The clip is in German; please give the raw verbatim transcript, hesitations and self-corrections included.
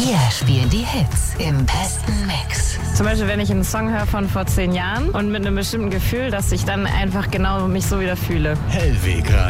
Wir spielen die Hits im besten Mix. Zum Beispiel, wenn ich einen Song höre von vor zehn Jahren und mit einem bestimmten Gefühl, dass ich dann einfach genau mich so wieder fühle. Hellweg Radio.